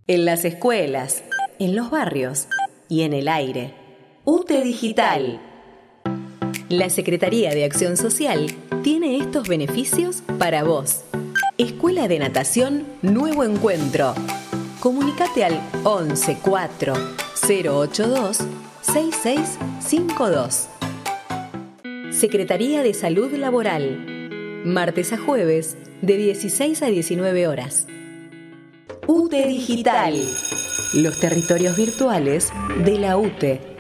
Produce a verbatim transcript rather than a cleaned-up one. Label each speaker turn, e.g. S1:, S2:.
S1: En las escuelas, en los barrios y en el aire. U T E Digital. La Secretaría de Acción Social tiene estos beneficios para vos. Escuela de Natación Nuevo Encuentro. Comunicate al once cuatro cero ocho dos seis seis cinco dos. Secretaría de Salud Laboral. Martes a jueves de dieciséis a diecinueve horas. U T E Digital. Los territorios virtuales de la U T E.